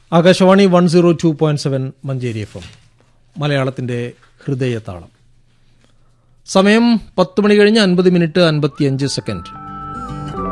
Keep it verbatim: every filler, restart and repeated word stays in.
Akashvani one zero two point seven Manjeri F M മലയാളത്തിന്റെ ഹൃദയതാളം. സമയം പത്ത് മണി കഴിഞ്ഞ് അൻപത് മിനിറ്റ് അൻപത്തിയഞ്ച് സെക്കൻഡ്.